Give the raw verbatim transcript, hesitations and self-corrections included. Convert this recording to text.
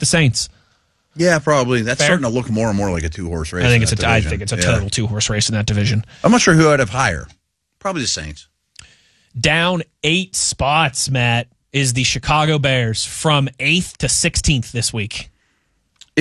Saints. Yeah, probably. That's Fair? starting to look more and more like a two-horse race. I think in it's a. that I division. think it's a Yeah. total two-horse race in that division. I'm not sure who I'd have higher. Probably the Saints. Down eight spots, Matt, is the Chicago Bears from eighth to sixteenth this week.